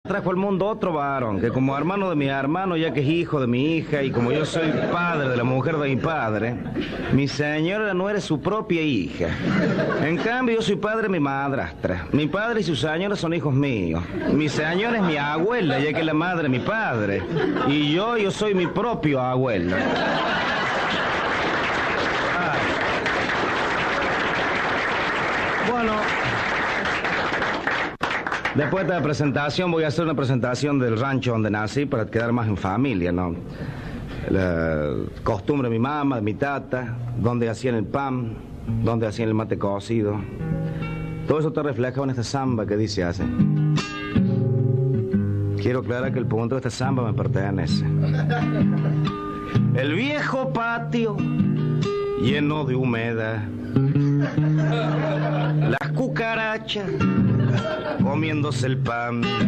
trajo al mundo otro varón, que como hermano de mi hermano, ya que es hijo de mi hija, y como yo soy padre de la mujer de mi padre, mi señora no era su propia hija. En cambio, yo soy padre de mi madrastra. Mi padre y su señora son hijos míos. Mi señora es mi abuela, ya que es la madre de mi padre. Y yo soy mi propio abuelo. Bueno, después de la presentación voy a hacer una presentación del rancho donde nací para quedar más en familia, ¿no? La costumbre de mi mamá, de mi tata, donde hacían el pan, donde hacían el mate cocido. Todo eso está reflejado en esta samba que dice así. Quiero aclarar que el punto de esta samba me pertenece. El viejo patio lleno de humedad, las cucarachas comiéndose el pan.